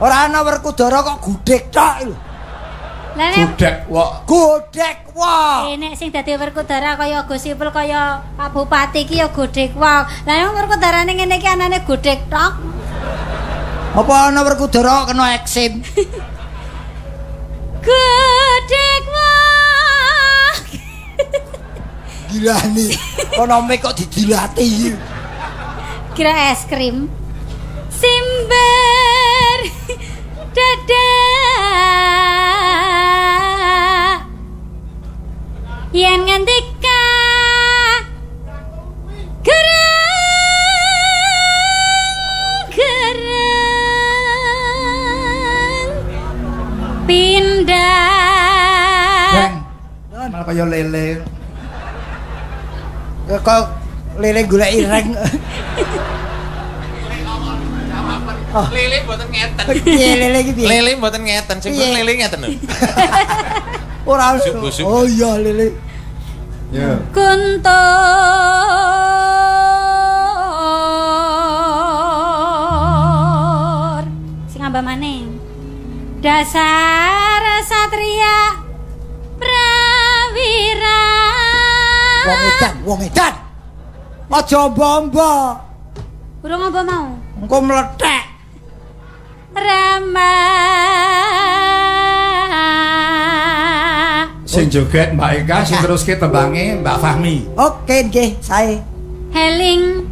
Ora ana Werkudara kok gudhek tok lho. Lah Godhek wong. nek sing dadi Werkudara kaya Gusipul kaya Pak Bupati iki ya godhek wong. Lah nek Werkudarane ngene iki anane godhek tok. Apa ana Werkudara kena eksim? Godhek wong. Gilane. Ana mik kok didilati. Kira es krim. Simber dada yen ngendika gereng pindah malah kaya lele kok lele golek ireng. Lele mboten ngeten. Piye lele iki piye? Lele mboten ngeten, sing lele ngeten lho. Ora oh iya lele. Ya. Guntur. Sing ngamba maning. Dasar satria prawira. Wong edan. Aja mbombo. Urung apa mau? Engko mlethek. Rama sing joget Mbak Eka, sing teruske tembange Mbak Fahmi. Oke nggih, sae. Heling